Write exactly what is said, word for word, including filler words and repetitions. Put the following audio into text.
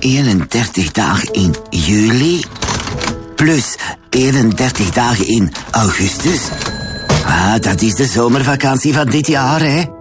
eenendertig dagen in juli. Plus eenendertig dagen in augustus. Ah, dat is de zomervakantie van dit jaar, hè.